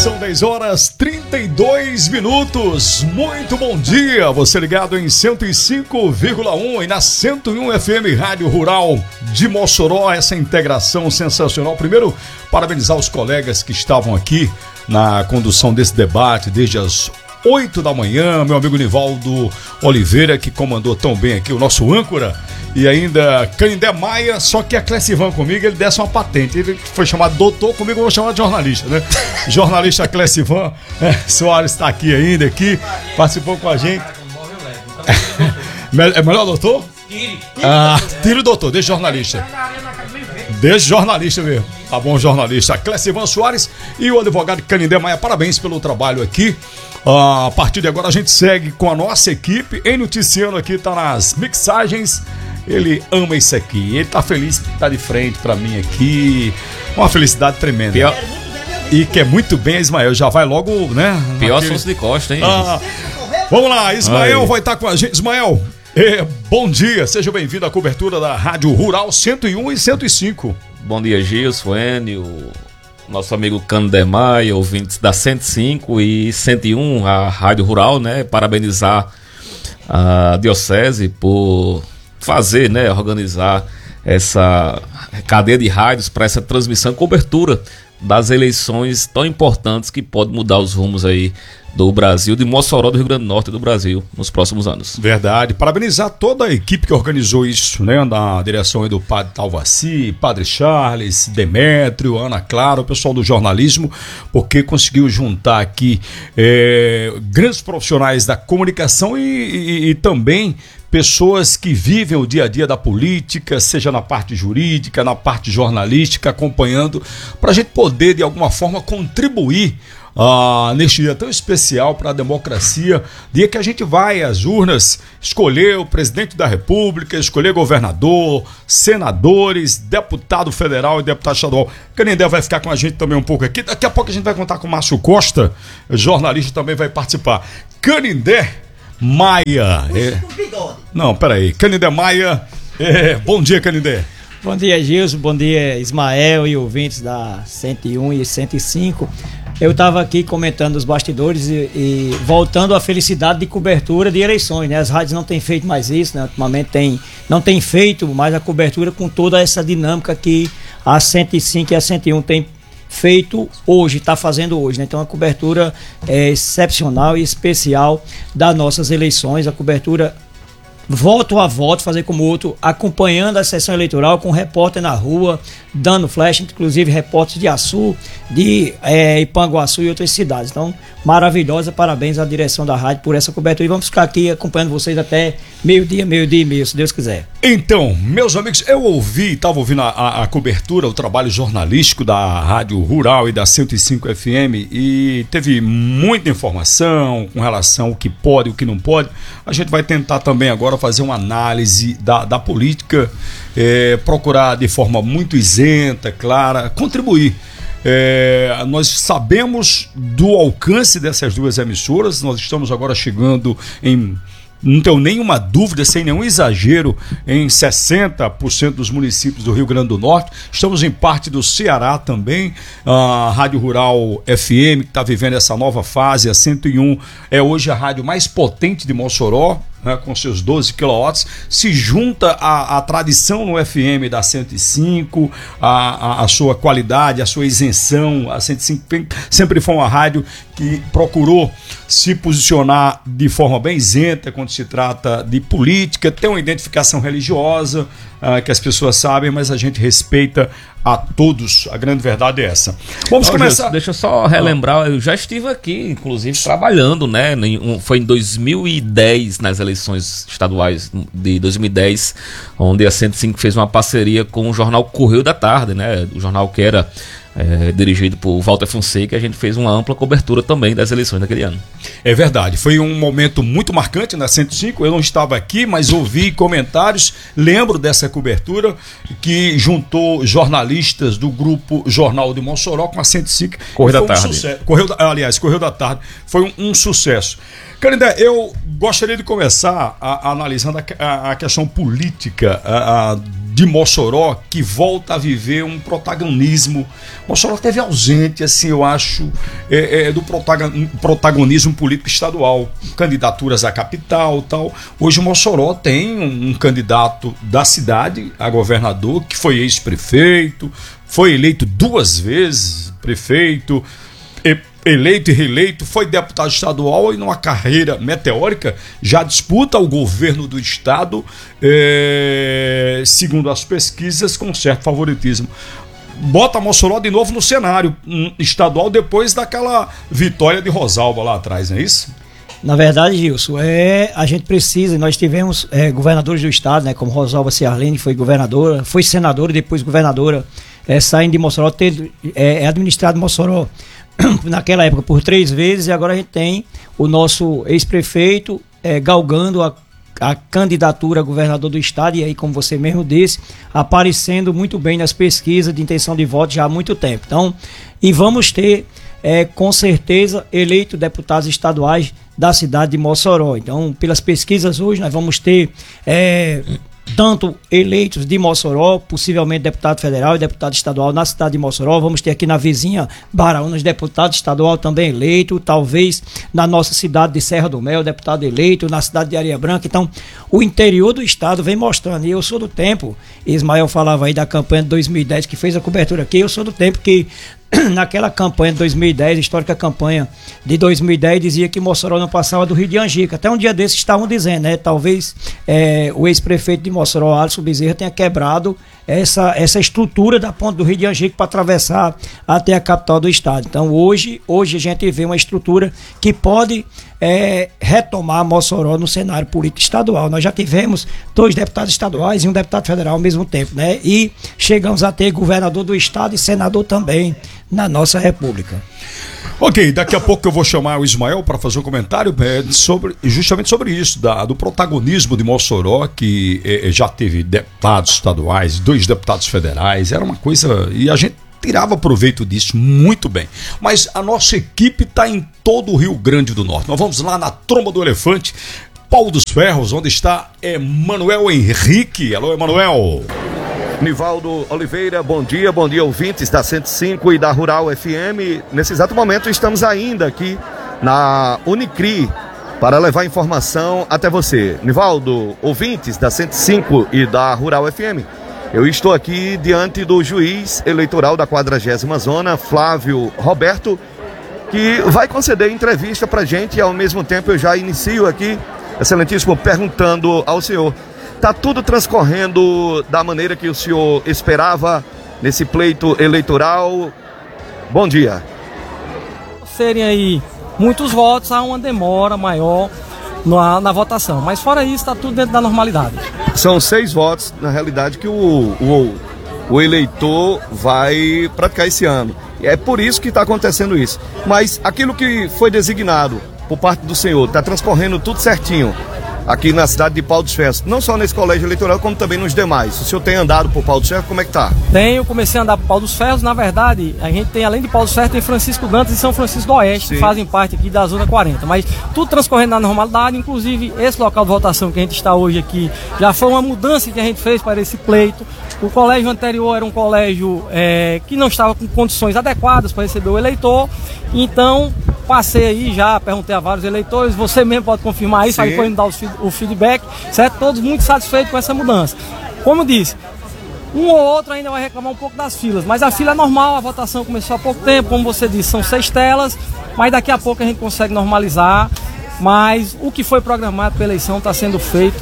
São 10 horas 32 minutos. Muito bom dia. Você ligado em 105,1 e na 101 FM Rádio Rural de Mossoró. Essa integração sensacional. Primeiro, parabenizar os colegas que estavam aqui na condução desse debate desde as 8 da manhã. Meu amigo Nivaldo Oliveira, que comandou tão bem aqui, o nosso âncora. E ainda Canindé Maia, só que a Clecivan comigo, ele desse uma patente. Ele foi chamado doutor, comigo eu vou chamar de jornalista, né? Jornalista Clecivan Soares está aqui ainda, aqui, participou com a gente. É melhor doutor? Tire o doutor, deixa jornalista. Deixa jornalista mesmo. Tá bom, jornalista Clecivan Soares e o advogado Canindé Maia, parabéns pelo trabalho aqui. A partir de agora a gente segue com a nossa equipe. Em Noticiando aqui, tá nas mixagens. Ele ama isso aqui, ele tá feliz que tá de frente pra mim aqui. Uma felicidade tremenda. Pior. E quer muito bem a Ismael, já vai logo, né? Pior Afonso de Costa, hein? Vamos lá, Ismael vai estar com a gente. Ismael, bom dia, seja bem-vindo à cobertura da Rádio Rural 101 e 105. Bom dia, Gilson, Enio, nosso amigo Canindé Maia, ouvintes da 105 e 101, a Rádio Rural, né? Parabenizar a Diocese por fazer, né, organizar essa cadeia de rádios para essa transmissão e cobertura das eleições tão importantes que podem mudar os rumos aí do Brasil, de Mossoró, do Rio Grande do Norte e do Brasil nos próximos anos. Verdade, parabenizar toda a equipe que organizou isso, né, na direção aí do Padre Talvaci, Padre Charles, Demétrio, Ana Clara, o pessoal do jornalismo, porque conseguiu juntar aqui grandes profissionais da comunicação e também pessoas que vivem o dia a dia da política, seja na parte jurídica, na parte jornalística, acompanhando, para a gente poder, de alguma forma, contribuir neste dia tão especial para a democracia, dia que a gente vai às urnas escolher o presidente da República, escolher governador, senadores, deputado federal e deputado estadual. Canindé vai ficar com a gente também um pouco aqui. Daqui a pouco a gente vai contar com o Márcio Costa, jornalista, também vai participar. Canindé Maia. Não, peraí. Canindé Maia. Bom dia, Canindé. Bom dia, Gilson. Bom dia, Ismael e ouvintes da 101 e 105. Eu estava aqui comentando os bastidores e voltando à felicidade de cobertura de eleições, né? As rádios não têm feito mais isso, né? Ultimamente não tem feito mais a cobertura com toda essa dinâmica que a 105 e a 101 tem feito hoje, está fazendo hoje, né? Então a cobertura é excepcional e especial das nossas eleições, a cobertura voto a voto, fazer como outro, acompanhando a sessão eleitoral com repórter na rua, dando flash, inclusive repórteres de Açu, de Ipanguaçu e outras cidades. Então, maravilhosa, parabéns à direção da rádio por essa cobertura e vamos ficar aqui acompanhando vocês até meio-dia e meio, se Deus quiser. Então, meus amigos, eu estava ouvindo a cobertura, o trabalho jornalístico da Rádio Rural e da 105 FM e teve muita informação com relação ao que pode e o que não pode. A gente vai tentar também agora fazer uma análise da política, procurar de forma muito isenta, clara, contribuir. Nós sabemos do alcance dessas duas emissoras, nós estamos agora chegando não tenho nenhuma dúvida, sem nenhum exagero, em 60% dos municípios do Rio Grande do Norte. Estamos em parte do Ceará também. A Rádio Rural FM, que está vivendo essa nova fase, a 101, é hoje a rádio mais potente de Mossoró, né, com seus 12 kW, se junta à tradição no FM da 105, a sua qualidade, a sua isenção. A 105 sempre foi uma rádio que procurou se posicionar de forma bem isenta quando se trata de política, tem uma identificação religiosa, que as pessoas sabem, mas a gente respeita a todos. A grande verdade é essa. Vamos começar. Deixa eu só relembrar, eu já estive aqui, inclusive, trabalhando, né? Foi em 2010, nas eleições estaduais de 2010, onde a 105 fez uma parceria com o jornal Correio da Tarde, né? O jornal que era dirigido por Walter Fonseca, a gente fez uma ampla cobertura também das eleições daquele ano. É verdade, foi um momento muito marcante na 105, eu não estava aqui, mas ouvi comentários, lembro dessa cobertura que juntou jornalistas do grupo Jornal de Mossoró com a 105. Correio da Tarde. Correio da Tarde, foi um sucesso. Canindé, eu gostaria de começar analisando a questão política de Mossoró, que volta a viver um protagonismo. Mossoró teve ausente, assim, eu acho, do protagonismo político estadual, candidaturas à capital, tal. Hoje Mossoró tem um candidato da cidade a governador, que foi ex-prefeito, foi eleito 2 vezes prefeito, eleito e reeleito, foi deputado estadual e numa carreira meteórica já disputa o governo do estado, segundo as pesquisas, com certo favoritismo. Bota Mossoró de novo no cenário estadual depois daquela vitória de Rosalba lá atrás, não é isso? Na verdade, Gilson, a gente precisa, nós tivemos governadores do estado, né, como Rosalba Ciarline, foi governadora, foi senadora e depois governadora, saindo de Mossoró, administrado Mossoró naquela época por 3 vezes, e agora a gente tem o nosso ex-prefeito galgando a candidatura a governador do estado, e aí, como você mesmo disse, aparecendo muito bem nas pesquisas de intenção de voto já há muito tempo. Então, e vamos ter com certeza eleito deputados estaduais da cidade de Mossoró. Então, pelas pesquisas hoje, nós vamos ter tanto eleitos de Mossoró, possivelmente deputado federal e deputado estadual na cidade de Mossoró. Vamos ter aqui na vizinha Baraunas deputado estadual também eleito, talvez na nossa cidade de Serra do Mel, deputado eleito, na cidade de Areia Branca. Então, o interior do estado vem mostrando, e eu sou do tempo, Ismael falava aí da campanha de 2010, que fez a cobertura aqui, eu sou do tempo que naquela campanha de 2010, histórica campanha de 2010, dizia que Mossoró não passava do Rio de Angica. Até um dia desses estavam dizendo, né? Talvez o ex-prefeito de Mossoró, Alisson Bezerra, tenha quebrado essa estrutura da ponte do Rio de Angica para atravessar até a capital do estado. Então hoje a gente vê uma estrutura que pode retomar Mossoró no cenário político estadual. Nós já tivemos 2 deputados estaduais e um deputado federal ao mesmo tempo, né? E chegamos a ter governador do estado e senador também na nossa república. Ok, daqui a pouco eu vou chamar o Ismael para fazer um comentário justamente sobre isso, do protagonismo de Mossoró, que já teve deputados estaduais, 2 deputados federais, era uma coisa, e a gente tirava proveito disso muito bem. Mas a nossa equipe está em todo o Rio Grande do Norte. Nós vamos lá na Tromba do Elefante, Pau dos Ferros, onde está Emanuel Henrique. Alô, Emanuel. Nivaldo Oliveira, bom dia ouvintes da 105 e da Rural FM. Nesse exato momento estamos ainda aqui na Unicri para levar informação até você. Nivaldo, ouvintes da 105 e da Rural FM, eu estou aqui diante do juiz eleitoral da 40ª Zona, Flávio Roberto, que vai conceder entrevista para a gente, e ao mesmo tempo eu já inicio aqui, excelentíssimo, perguntando ao senhor: está tudo transcorrendo da maneira que o senhor esperava nesse pleito eleitoral? Bom dia. Serem aí muitos votos, há uma demora maior na votação, mas fora isso está tudo dentro da normalidade. São 6 votos, na realidade, que o eleitor vai praticar esse ano. E é por isso que está acontecendo isso. Mas aquilo que foi designado por parte do senhor, está transcorrendo tudo certinho aqui na cidade de Pau dos Ferros, não só nesse colégio eleitoral, como também nos demais. O senhor tem andado por Pau dos Ferros, como é que tá? Eu comecei a andar por Pau dos Ferros. Na verdade, a gente tem, além de Pau dos Ferros, tem Francisco Dantas e São Francisco do Oeste, que fazem parte aqui da Zona 40, mas tudo transcorrendo na normalidade. Inclusive, esse local de votação que a gente está hoje aqui, já foi uma mudança que a gente fez para esse pleito. O colégio anterior era um colégio que não estava com condições adequadas para receber o eleitor, então passei aí, já perguntei a vários eleitores, você mesmo pode confirmar isso, aí depois me dar o feedback, certo? Todos muito satisfeitos com essa mudança. Como eu disse, um ou outro ainda vai reclamar um pouco das filas, mas a fila é normal, a votação começou há pouco tempo, como você disse, são 6 telas, mas daqui a pouco a gente consegue normalizar. Mas o que foi programado para a eleição está sendo feito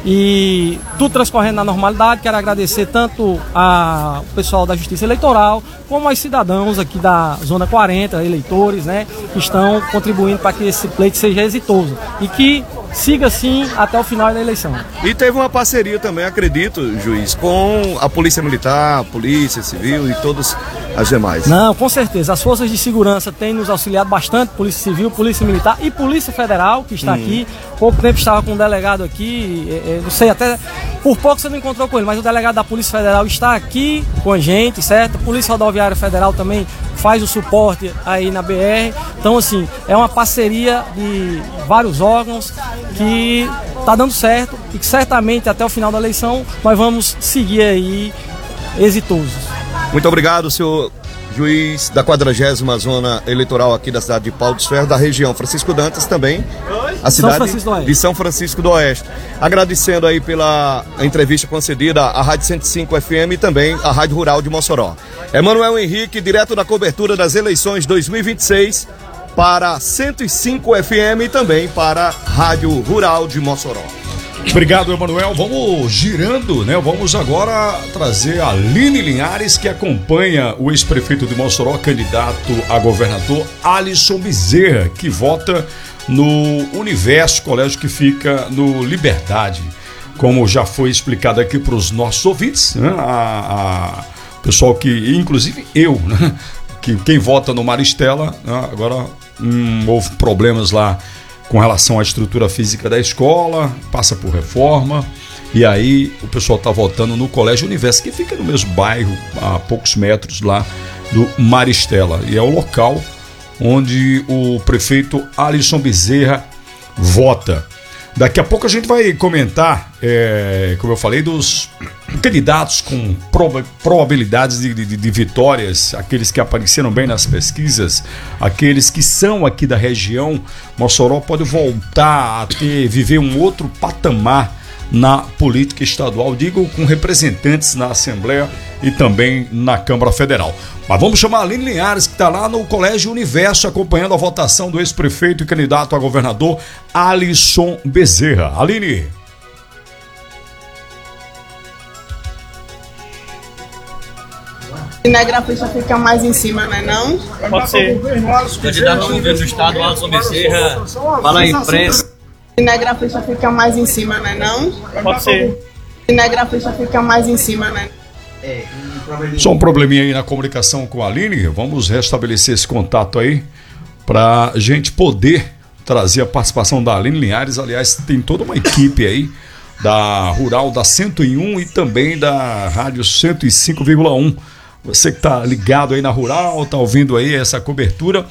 e tudo transcorrendo na normalidade. Quero agradecer tanto ao pessoal da Justiça Eleitoral como aos cidadãos aqui da Zona 40, eleitores, né, que estão contribuindo para que esse pleito seja exitoso e que siga assim até o final da eleição. E teve uma parceria também, acredito, juiz, com a Polícia Militar, a Polícia Civil e todas as demais. Não, com certeza. As forças de segurança têm nos auxiliado bastante, Polícia Civil, Polícia Militar e Polícia Federal, que está aqui. Pouco tempo estava com um delegado aqui, não sei, até por pouco você não encontrou com ele, mas o delegado da Polícia Federal está aqui com a gente, certo? A Polícia Rodoviária Federal também faz o suporte aí na BR. Então, assim, é uma parceria de vários órgãos que está dando certo e que certamente até o final da eleição nós vamos seguir aí exitosos. Muito obrigado, senhor juiz da 40ª Zona Eleitoral aqui da cidade de Pau dos Ferros, da região Francisco Dantas também, a cidade de São Francisco do Oeste. Agradecendo aí pela entrevista concedida à Rádio 105 FM e também à Rádio Rural de Mossoró. Emanuel Henrique, direto da cobertura das eleições 2026 para 105 FM e também para a Rádio Rural de Mossoró. Obrigado, Emanuel. Vamos girando, né? Vamos agora trazer a Aline Linhares, que acompanha o ex-prefeito de Mossoró, candidato a governador, Alisson Bezerra, que vota no Universo, colégio que fica no Liberdade. Como já foi explicado aqui para os nossos ouvintes, né? Pessoal que, inclusive eu, né? Que quem vota no Maristela, né? Agora houve problemas lá com relação à estrutura física da escola, passa por reforma, e aí o pessoal está votando no Colégio Universo, que fica no mesmo bairro, a poucos metros lá do Maristela, e é o local onde o prefeito Alisson Bezerra vota. Daqui a pouco a gente vai comentar, como eu falei, dos candidatos com probabilidades de vitórias, aqueles que apareceram bem nas pesquisas, aqueles que são aqui da região. Mossoró pode voltar a viver um outro patamar na política estadual, digo, com representantes na Assembleia e também na Câmara Federal. Mas vamos chamar a Aline Linhares, que está lá no Colégio Universo, acompanhando a votação do ex-prefeito e candidato a governador, Alisson Bezerra. Aline. O cinegrafista fica mais em cima, né não? Pode ser. Candidato ao governo do estado, Alisson Bezerra, fala à imprensa. O cinegrafista fica mais em cima, né não? Pode ser. O cinegrafista fica mais em cima, né? Só um probleminha aí na comunicação com a Aline. Vamos restabelecer esse contato aí para a gente poder trazer a participação da Aline Linhares. Aliás, tem toda uma equipe aí da Rural da 101 e também da Rádio 105,1. Você que está ligado aí na Rural, está ouvindo aí essa cobertura,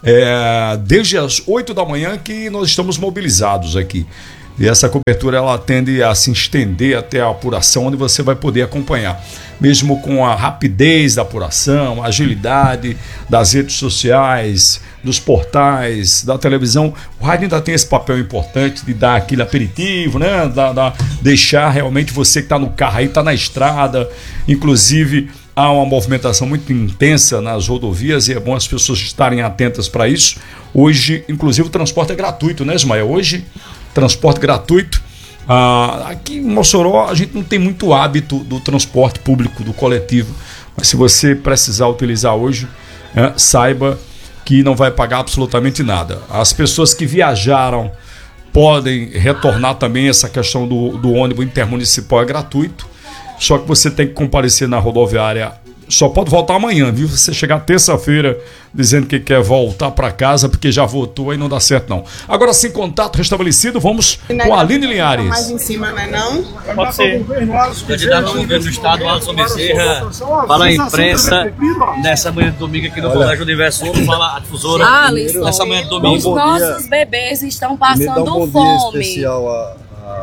desde as 8 da manhã que nós estamos mobilizados aqui. E essa cobertura ela tende a se estender até a apuração, onde você vai poder acompanhar. Mesmo com a rapidez da apuração, a agilidade das redes sociais, dos portais, da televisão, o rádio ainda tem esse papel importante de dar aquele aperitivo, né? Deixar realmente você que está no carro aí, está na estrada. Inclusive, há uma movimentação muito intensa nas rodovias e é bom as pessoas estarem atentas para isso. Hoje, inclusive, o transporte é gratuito, né, Ismael? Hoje, transporte gratuito. Aqui em Mossoró, a gente não tem muito hábito do transporte público, do coletivo. Mas se você precisar utilizar hoje, saiba que não vai pagar absolutamente nada. As pessoas que viajaram podem retornar também. Essa questão do ônibus intermunicipal é gratuito. Só que você tem que comparecer na rodoviária. Só pode voltar amanhã, viu? Você chegar terça-feira dizendo que quer voltar para casa porque já votou, aí não dá certo não. Agora sim, contato restabelecido, vamos com a Aline Linhares. Mais em cima, né não? Pode ser. Candidato ao governo do estado, Alisson Bezerra, fala à imprensa nessa manhã de domingo aqui no Colégio Universo, fala a difusora. Alisson, nessa manhã de domingo. os nossos bebês estão passando Me dá um bom fome. dia especial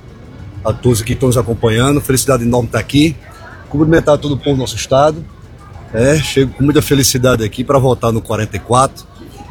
a todos que estão nos acompanhando. Felicidade enorme estar aqui. Cumprimentar todo o povo do nosso estado. Chego com muita felicidade aqui para votar no 44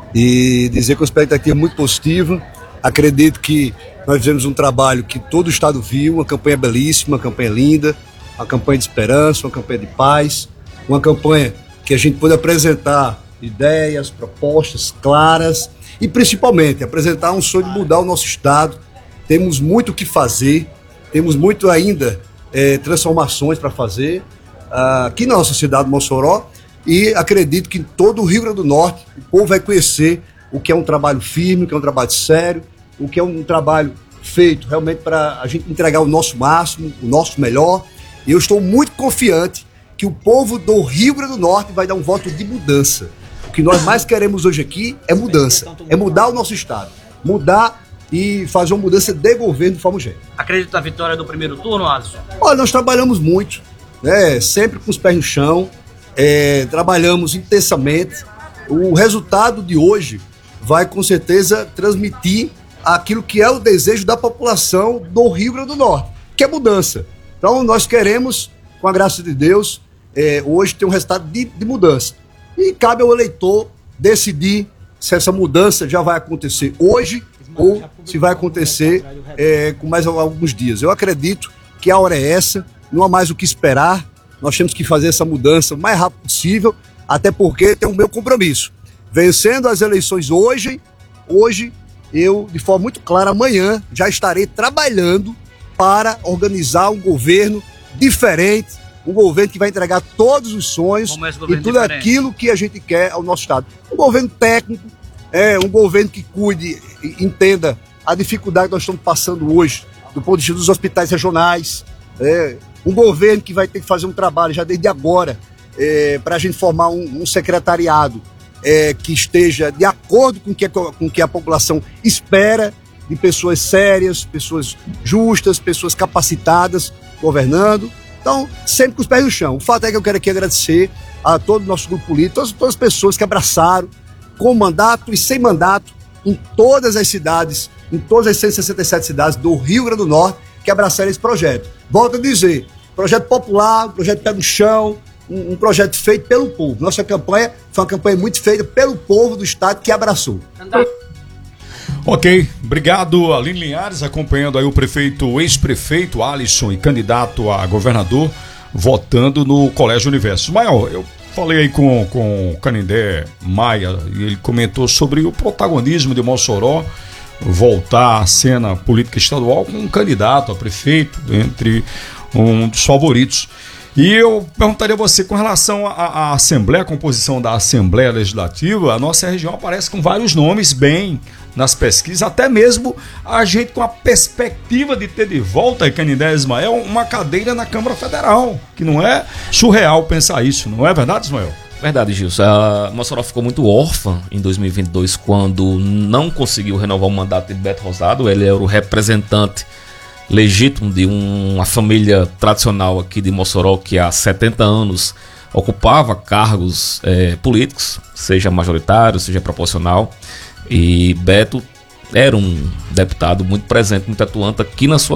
e dizer que a expectativa é muito positiva. Acredito que nós fizemos um trabalho que todo o estado viu, uma campanha belíssima, uma campanha linda, uma campanha de esperança, uma campanha de paz, uma campanha que a gente pôde apresentar ideias, propostas claras e principalmente apresentar um sonho de mudar o nosso estado. Temos muito o que fazer, temos muito ainda transformações para fazer aqui na nossa cidade de Mossoró, e acredito que em todo o Rio Grande do Norte o povo vai conhecer o que é um trabalho firme, o que é um trabalho sério, o que é um trabalho feito realmente para a gente entregar o nosso máximo, o nosso melhor. E eu estou muito confiante que o povo do Rio Grande do Norte vai dar um voto de mudança. O que nós mais queremos hoje aqui é mudança, é mudar o nosso estado, mudar e fazer uma mudança de governo de forma urgente. Acredita na vitória do primeiro turno, Alisson? Olha, nós trabalhamos muito, sempre com os pés no chão, trabalhamos intensamente. O resultado de hoje vai com certeza transmitir aquilo que é o desejo da população do Rio Grande do Norte, que é mudança. Então nós queremos, com a graça de Deus, hoje ter um resultado de mudança. E cabe ao eleitor decidir se essa mudança já vai acontecer hoje ou se vai acontecer com mais alguns dias. Eu acredito que a hora é essa, não há mais o que esperar, nós temos que fazer essa mudança o mais rápido possível, até porque tem o meu compromisso. Vencendo as eleições hoje eu, de forma muito clara, amanhã já estarei trabalhando para organizar um governo diferente, um governo que vai entregar todos os sonhos e tudo aquilo que a gente quer ao nosso estado. Um governo técnico, um governo que cuide e entenda a dificuldade que nós estamos passando hoje, do ponto de vista dos hospitais regionais, um governo que vai ter que fazer um trabalho já desde agora, para a gente formar um secretariado que esteja de acordo com o que a população espera, de pessoas sérias, pessoas justas, pessoas capacitadas, governando. Então, sempre com os pés no chão. O fato é que eu quero aqui agradecer a todo o nosso grupo político, todas as pessoas que abraçaram, com mandato e sem mandato, em todas as cidades, em todas as 167 cidades do Rio Grande do Norte, que abraçaram esse projeto. Volto a dizer, projeto popular, projeto pé no chão, um projeto feito pelo povo. Nossa campanha foi uma campanha muito feita pelo povo do estado que abraçou. Ok, obrigado Aline Linhares, acompanhando aí o ex-prefeito Alisson e candidato a governador, votando no Colégio Universo. Maior, eu falei aí com o Canindé Maia e ele comentou sobre o protagonismo de Mossoró voltar à cena política estadual com um candidato a prefeito entre um dos favoritos. E eu perguntaria a você, com relação à Assembleia, a composição da Assembleia Legislativa, a nossa região aparece com vários nomes bem nas pesquisas, até mesmo a gente com a perspectiva de ter de volta, Canindé Ismael, uma cadeira na Câmara Federal, que não é surreal pensar isso, não é verdade, Ismael? Verdade, Gilson. A Mossoró ficou muito órfã em 2022 quando não conseguiu renovar o mandato de Beto Rosado. Ele era o representante legítimo de uma família tradicional aqui de Mossoró que há 70 anos ocupava cargos políticos, seja majoritário, seja proporcional, e Beto era um deputado muito presente, muito atuante aqui na sua